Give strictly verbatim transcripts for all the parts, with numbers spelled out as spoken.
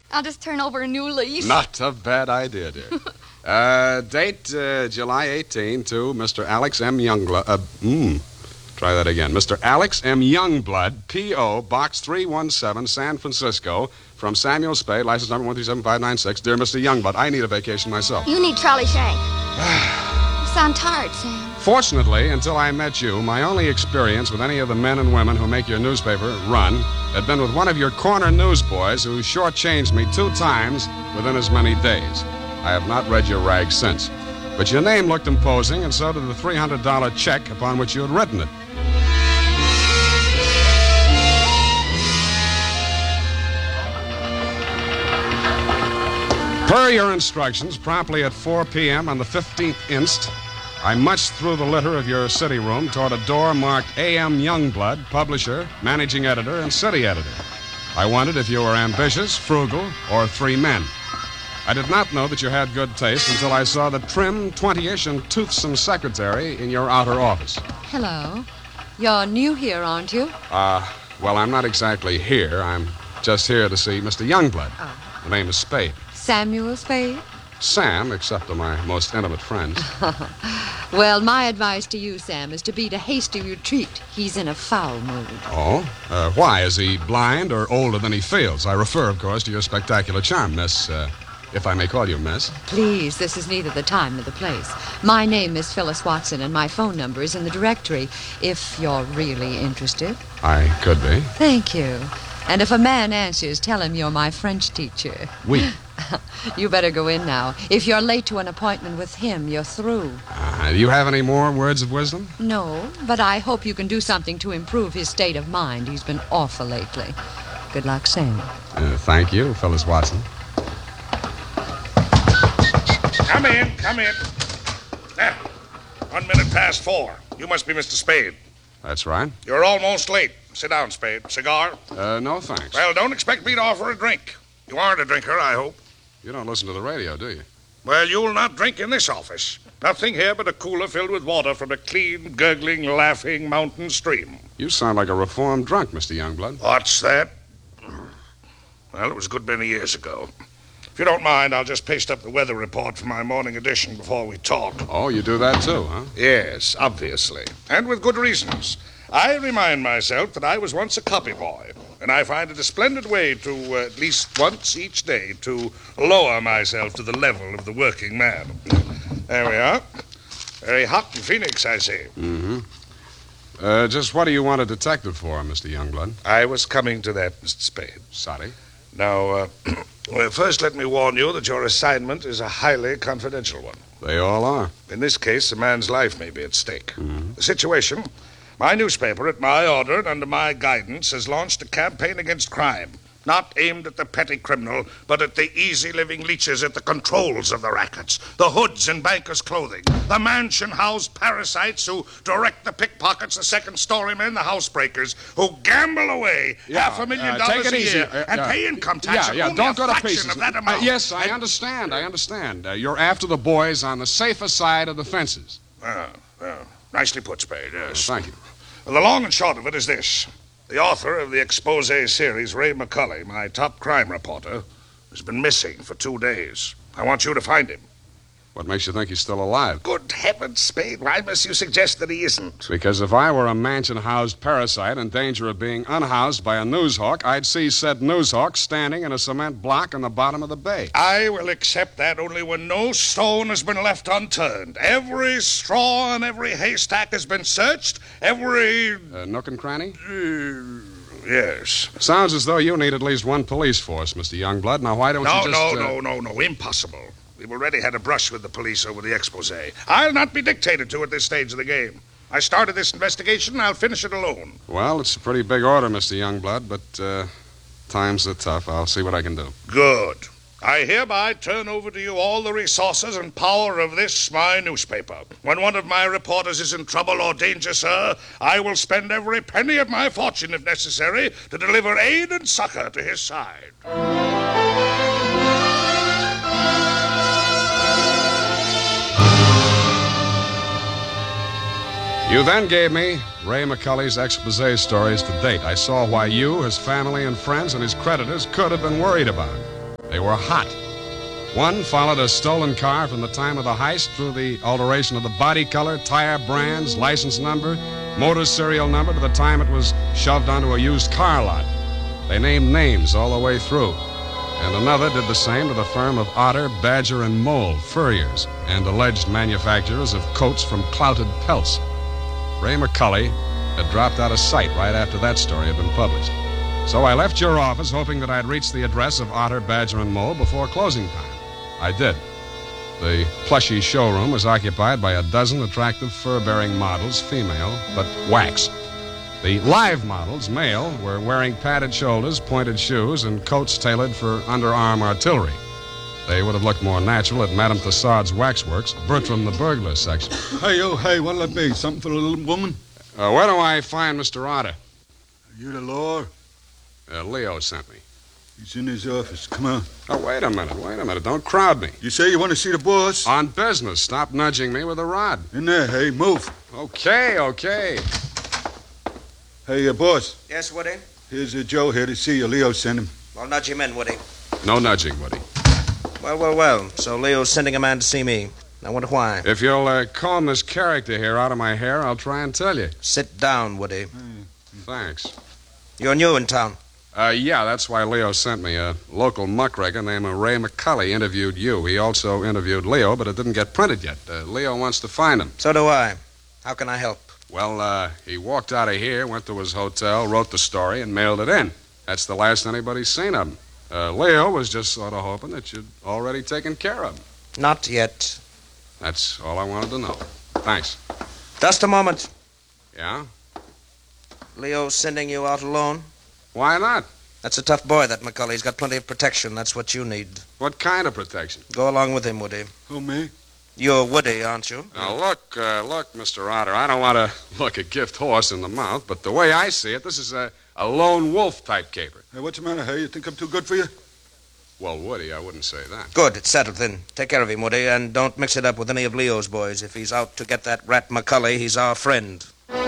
I'll just turn over a new leaf. Not a bad idea, dear. uh, date uh, July eighteenth to Mister Alex M. Youngblood. Uh, mm, try that again. Mister Alex M. Youngblood, P O. Box three one seven, San Francisco. From Samuel Spade, license number one three seven five nine six. Dear Mister Youngblood, I need a vacation myself. You need Charlie Shank. You sound tired, Sam. Fortunately, until I met you, my only experience with any of the men and women who make your newspaper run had been with one of your corner newsboys who shortchanged me two times within as many days. I have not read your rag since. But your name looked imposing, and so did the three hundred dollars check upon which you had written it. Per your instructions, promptly at four p.m. on the fifteenth inst, I munched through the litter of your city room toward a door marked A M. Youngblood, publisher, managing editor, and city editor. I wondered if you were ambitious, frugal, or three men. I did not know that you had good taste until I saw the trim, twenty-ish, and toothsome secretary in your outer office. Hello. You're new here, aren't you? Uh, well, I'm not exactly here. I'm just here to see Mister Youngblood. Oh. The name is Spade. Samuel Spade? Sam, except to my most intimate friends. Well, my advice to you, Sam, is to beat a hasty retreat. He's in a foul mood. Oh? Uh, why? Is he blind or older than he feels? I refer, of course, to your spectacular charm, Miss, uh, if I may call you Miss. Please, this is neither the time nor the place. My name is Phyllis Watson, and my phone number is in the directory, if you're really interested. I could be. Thank you. And if a man answers, tell him you're my French teacher. Oui. You better go in now. If you're late to an appointment with him, you're through. Uh, do you have any more words of wisdom? No, but I hope you can do something to improve his state of mind. He's been awful lately. Good luck, Sam. Uh, thank you, Phyllis Watson. Come in, come in. Now, one minute past four. You must be Mister Spade. That's right. You're almost late. Sit down, Spade. Cigar? Uh, no, thanks. Well, don't expect me to offer a drink. You aren't a drinker, I hope. You don't listen to the radio, do you? Well, you'll not drink in this office. Nothing here but a cooler filled with water from a clean, gurgling, laughing mountain stream. You sound like a reformed drunk, Mister Youngblood. What's that? Well, it was a good many years ago. If you don't mind, I'll just paste up the weather report for my morning edition before we talk. Oh, you do that too, huh? Yes, obviously. And with good reasons. I remind myself that I was once a copy boy, and I find it a splendid way to, uh, at least once each day, to lower myself to the level of the working man. There we are. Very hot in Phoenix, I see. Mm-hmm. Uh, just what do you want a detective for, Mister Youngblood? I was coming to that, Mister Spade. Sorry. Now, uh, well, first let me warn you that your assignment is a highly confidential one. They all are. In this case, a man's life may be at stake. Mm-hmm. The situation... My newspaper, at my order and under my guidance, has launched a campaign against crime. Not aimed at the petty criminal, but at the easy-living leeches at the controls of the rackets, the hoods in bankers' clothing, the mansion-housed parasites who direct the pickpockets, the second-story men, the housebreakers, who gamble away yeah, half a million uh, dollars take it a easy. year uh, and uh, pay income tax yeah, of yeah, only don't a go to fraction pieces. of that Uh, amount. yes, I and, understand. I understand. Uh, you're after the boys on the safer side of the fences. Ah, ah, nicely put, Spade, yes. Oh, thank you. Well, the long and short of it is this. The author of the expose series, Ray McCully, my top crime reporter, has been missing for two days. I want you to find him. What makes you think he's still alive? Good heavens, Spade, why must you suggest that he isn't? Because if I were a mansion-housed parasite in danger of being unhoused by a newshawk, I'd see said newshawk standing in a cement block in the bottom of the bay. I will accept that only when no stone has been left unturned. Every straw and every haystack has been searched. Every... Uh, nook and cranny? Uh, yes. Sounds as though you need at least one police force, Mister Youngblood. Now, why don't no, you just... No, uh... no, no, no, impossible. We've already had a brush with the police over the expose. I'll not be dictated to at this stage of the game. I started this investigation, and I'll finish it alone. Well, it's a pretty big order, Mister Youngblood, but uh, times are tough. I'll see what I can do. Good. I hereby turn over to you all the resources and power of this, my newspaper. When one of my reporters is in trouble or danger, sir, I will spend every penny of my fortune, if necessary, to deliver aid and succor to his side. You then gave me Ray McCully's expose stories to date. I saw why you, his family and friends, and his creditors could have been worried about him. They were hot. One followed a stolen car from the time of the heist through the alteration of the body color, tire brands, license number, motor serial number to the time it was shoved onto a used car lot. They named names all the way through. And another did the same to the firm of Otter, Badger, and Mole, furriers, and alleged manufacturers of coats from clouted pelts. Ray McCully had dropped out of sight right after that story had been published. So I left your office hoping that I'd reach the address of Otter, Badger, and Mole before closing time. I did. The plushy showroom was occupied by a dozen attractive fur-bearing models, female, but wax. The live models, male, were wearing padded shoulders, pointed shoes, and coats tailored for underarm artillery. They would have looked more natural at Madame Tussaud's waxworks, Bertram the burglar section. Hey, oh, hey, what'll it be? Something for the little woman? Uh, where do I find Mister Otter? Are you the law? Uh, Leo sent me. He's in his office. Come on. Oh, wait a minute, wait a minute. Don't crowd me. You say you want to see the boss? On business. Stop nudging me with a rod. In there, hey, move. Okay, okay. Hey, uh, boss. Yes, Woody? Here's uh, Joe here to see you. Leo sent him. Well, nudge him in, Woody. No nudging, Woody. Well, well, well. So Leo's sending a man to see me. I wonder why. If you'll uh, comb this character here out of my hair, I'll try and tell you. Sit down, Woody. Thanks. You're new in town. Uh, yeah, that's why Leo sent me. A local muckraker named Ray McCully interviewed you. He also interviewed Leo, but it didn't get printed yet. Uh, Leo wants to find him. So do I. How can I help? Well, uh, he walked out of here, went to his hotel, wrote the story, and mailed it in. That's the last anybody's seen of him. Uh, Leo was just sort of hoping that you'd already taken care of him. Not yet. That's all I wanted to know. Thanks. Just a moment. Yeah? Leo's sending you out alone? Why not? That's a tough boy, that McCully. He's got plenty of protection. That's what you need. What kind of protection? Go along with him, Woody. Who, me? You're Woody, aren't you? Now, look, uh, look, Mister Otter, I don't want to look a gift horse in the mouth, but the way I see it, this is a, a lone wolf type caper. Hey, what's the matter, hey? You think I'm too good for you? Well, Woody, I wouldn't say that. Good. It's settled then. Take care of him, Woody, and don't mix it up with any of Leo's boys. If he's out to get that rat McCully, he's our friend.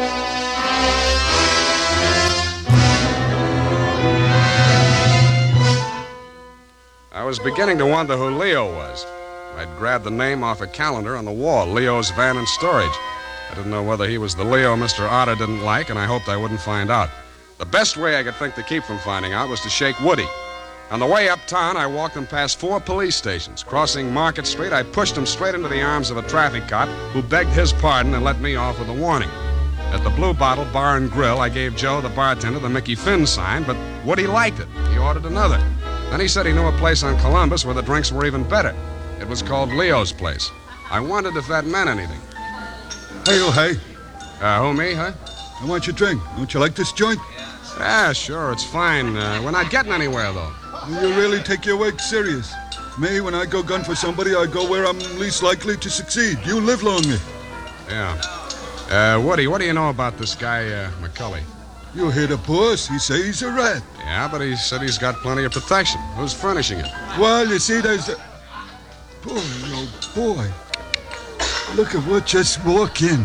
I was beginning to wonder who Leo was. I'd grabbed the name off a calendar on the wall, Leo's Van and Storage. I didn't know whether he was the Leo Mister Otter didn't like, and I hoped I wouldn't find out. The best way I could think to keep from finding out was to shake Woody. On the way uptown, I walked him past four police stations. Crossing Market Street, I pushed him straight into the arms of a traffic cop who begged his pardon and let me off with a warning. At the Blue Bottle Bar and Grill, I gave Joe, the bartender, the Mickey Finn sign, but Woody liked it. He ordered another. Then he said he knew a place on Columbus where the drinks were even better. It was called Leo's Place. I wondered if that meant anything. Hey, oh, hey. Uh, who, me, huh? I want your drink. Don't you like this joint? Yeah, sure, it's fine. Uh, we're not getting anywhere, though. You really take your work serious. Me, when I go gun for somebody, I go where I'm least likely to succeed. You live longer. Yeah. Uh, Woody, what do you know about this guy, uh, McCully? You hear the boss. He say he's a rat. Yeah, but he said he's got plenty of protection. Who's furnishing it? Well, you see, there's a... Boy, oh, boy. Look at what just walked in.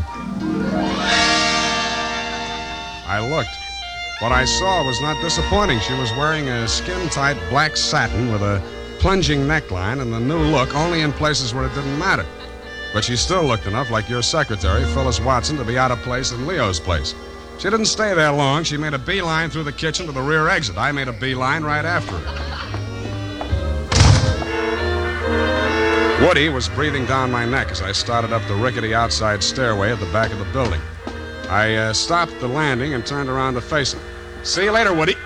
I looked. What I saw was not disappointing. She was wearing a skin-tight black satin with a plunging neckline and the new look only in places where it didn't matter. But she still looked enough like your secretary, Phyllis Watson, to be out of place in Leo's place. She didn't stay there long. She made a beeline through the kitchen to the rear exit. I made a beeline right after her. Woody was breathing down my neck as I started up the rickety outside stairway at the back of the building. I uh, stopped the landing and turned around to face him. See you later, Woody.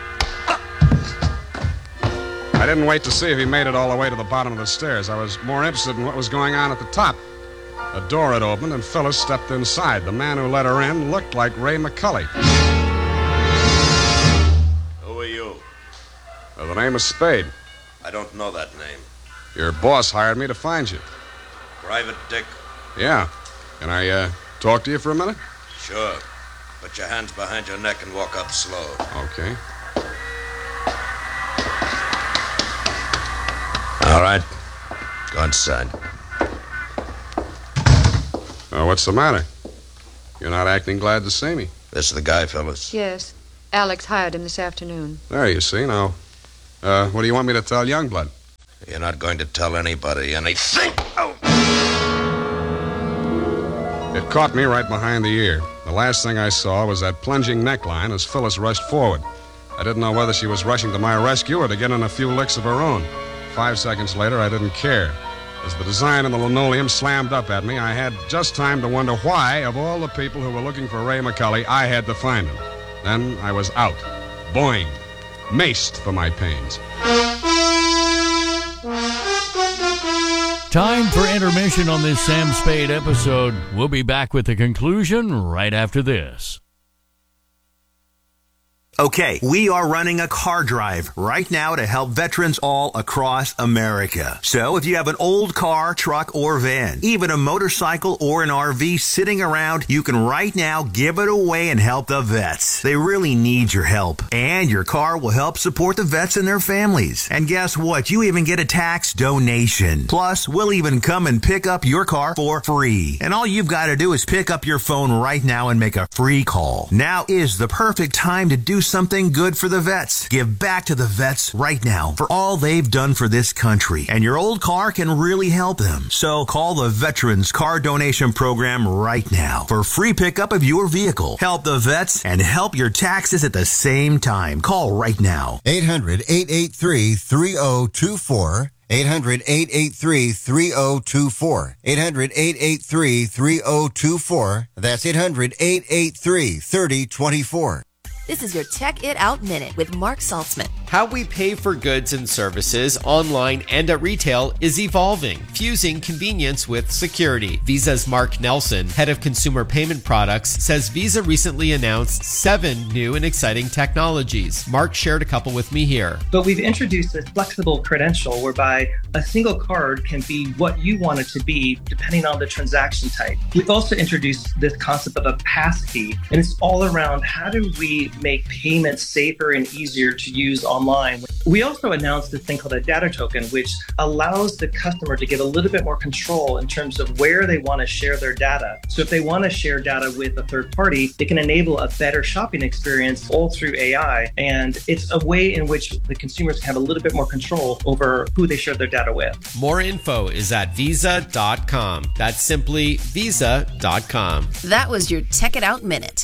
I didn't wait to see if he made it all the way to the bottom of the stairs. I was more interested in what was going on at the top. A door had opened, and Phyllis stepped inside. The man who let her in looked like Ray McCully. Who are you? Uh, the name is Spade. I don't know that name. Your boss hired me to find you. Private Dick? Yeah. Can I uh, talk to you for a minute? Sure. Put your hands behind your neck and walk up slow. Okay. All right. Go inside. Uh, what's the matter? You're not acting glad to see me. This is the guy, Phyllis. Yes. Alex hired him this afternoon. There, you see. Now, uh, what do you want me to tell Youngblood? You're not going to tell anybody anything. Oh. It caught me right behind the ear. The last thing I saw was that plunging neckline as Phyllis rushed forward. I didn't know whether she was rushing to my rescue or to get in a few licks of her own. Five seconds later, I didn't care. As the design of the linoleum slammed up at me, I had just time to wonder why, of all the people who were looking for Ray McCully, I had to find him. Then I was out. Boing. Maced for my pains. Time for intermission on this Sam Spade episode. We'll be back with the conclusion right after this. Okay, we are running a car drive right now to help veterans all across America. So if you have an old car, truck, or van, even a motorcycle or an R V sitting around, you can right now give it away and help the vets. They really need your help. And your car will help support the vets and their families. And guess what? You even get a tax donation. Plus, we'll even come and pick up your car for free. And all you've got to do is pick up your phone right now and make a free call. Now is the perfect time to do something good for the vets. Give back to the vets right now for all they've done for this country. And your old car can really help them. So call the Veterans Car Donation Program right now for free pickup of your vehicle. Help the vets and help your taxes at the same time. Call right now. eight hundred, eight eight three, three oh two four. eight hundred, eight eight three, three oh two four. eight hundred, eight eight three, three oh two four. That's eight hundred, eight eight three, three oh two four. This is your Check It Out Minute with Mark Saltzman. How we pay for goods and services online and at retail is evolving, fusing convenience with security. Visa's Mark Nelson, head of consumer payment products, says Visa recently announced seven new and exciting technologies. Mark shared a couple with me here. But we've introduced this flexible credential whereby a single card can be what you want it to be depending on the transaction type. We've also introduced this concept of a passkey, and it's all around how do we make payments safer and easier to use online. We also announced this thing called a data token, which allows the customer to get a little bit more control in terms of where they want to share their data. So if they want to share data with a third party, they can enable a better shopping experience all through A I. And it's a way in which the consumers can have a little bit more control over who they share their data with. More info is at visa dot com. That's simply visa dot com. That was your Check It Out Minute.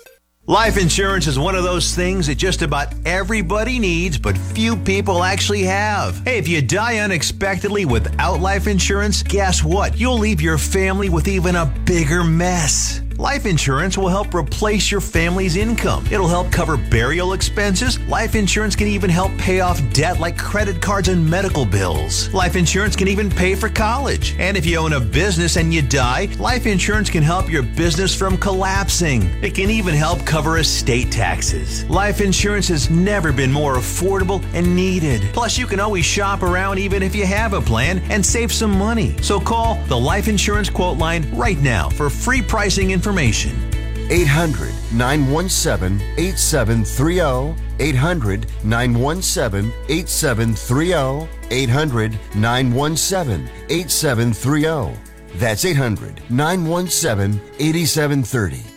Life insurance is one of those things that just about everybody needs, but few people actually have. Hey, if you die unexpectedly without life insurance, guess what? You'll leave your family with even a bigger mess. Life insurance will help replace your family's income. It'll help cover burial expenses. Life insurance can even help pay off debt like credit cards and medical bills. Life insurance can even pay for college. And if you own a business and you die, life insurance can help your business from collapsing. It can even help cover estate taxes. Life insurance has never been more affordable and needed. Plus, you can always shop around even if you have a plan and save some money. So call the Life Insurance Quote Line right now for free pricing information. Information. eight hundred, nine one seven, eight seven three zero. eight hundred, nine one seven, eight seven three zero. eight hundred, nine one seven, eight seven three zero. That's eight hundred, nine one seven, eight seven three zero.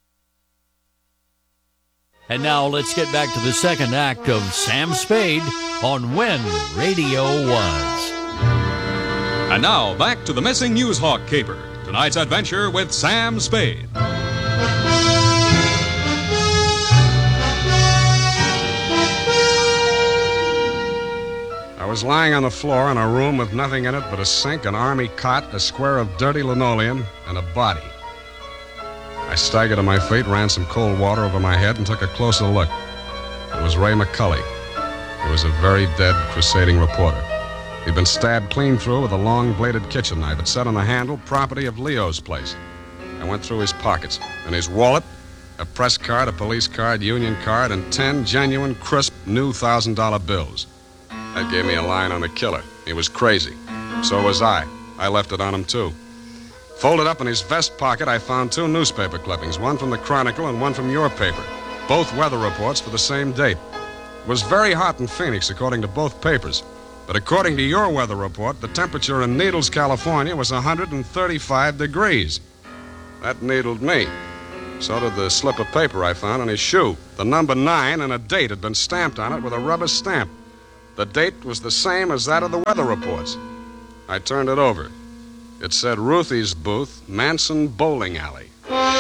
And now let's get back to the second act of Sam Spade on When Radio Was. And now back to the Missing News Hawk caper. Tonight's adventure with Sam Spade. I was lying on the floor in a room with nothing in it but a sink, an army cot, a square of dirty linoleum, and a body. I staggered to my feet, ran some cold water over my head, and took a closer look. It was Ray McCully. He was a very dead, crusading reporter. He'd been stabbed clean through with a long-bladed kitchen knife. It said on the handle, property of Leo's place. I went through his pockets. In his wallet, a press card, a police card, union card, and ten genuine, crisp, new one thousand dollar bills. That gave me a line on the killer. He was crazy. So was I. I left it on him, too. Folded up in his vest pocket, I found two newspaper clippings, one from the Chronicle and one from your paper. Both weather reports for the same date. It was very hot in Phoenix, according to both papers. But according to your weather report, the temperature in Needles, California was one hundred thirty-five degrees. That needled me. So did the slip of paper I found on his shoe. The number nine and a date had been stamped on it with a rubber stamp. The date was the same as that of the weather reports. I turned it over. It said Ruthie's booth, Manson Bowling Alley.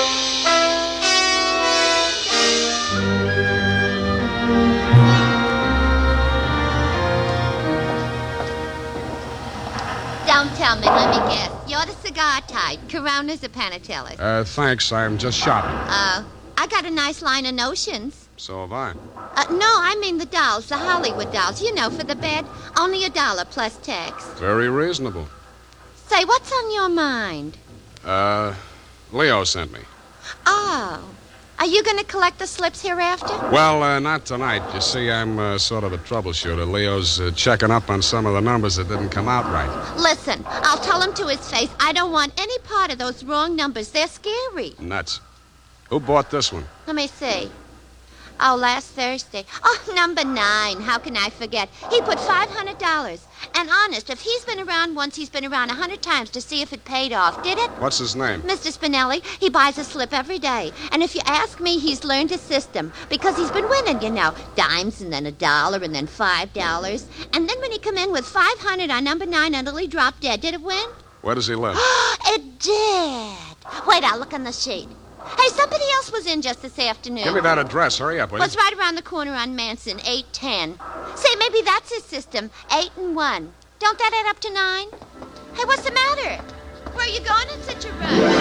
Don't tell me, let me guess. You're the cigar type, Coronas or Panatellas? Uh, thanks, I'm just shopping. Uh, I got a nice line of notions. So have I. Uh, no, I mean the dolls, the Hollywood dolls, you know, for the bed. Only a dollar plus tax. Very reasonable. Say, what's on your mind? Uh, Leo sent me. Oh. Are you going to collect the slips hereafter? Well, uh, not tonight. You see, I'm uh, sort of a troubleshooter. Leo's uh, checking up on some of the numbers that didn't come out right. Listen, I'll tell him to his face I don't want any part of those wrong numbers. They're scary. Nuts. Who bought this one? Let me see. Oh, last Thursday. Oh, number nine. How can I forget? He put five hundred dollars. And honest, if he's been around once, he's been around a hundred times to see if it paid off. Did it? What's his name? Mister Spinelli. He buys a slip every day. And if you ask me, he's learned his system. Because he's been winning, you know. Dimes and then a dollar and then five dollars. And then when he come in with five hundred on number nine until he dropped dead, did it win? Where does he live? It did. Wait, I'll look on the sheet. Hey, somebody else was in just this afternoon. Give me that address. Hurry up, will you? Well, it's right around the corner on Manson, eight ten. Say, maybe that's his system, eight and one. Don't that add up to nine? Hey, what's the matter? Where are you going in such a rush?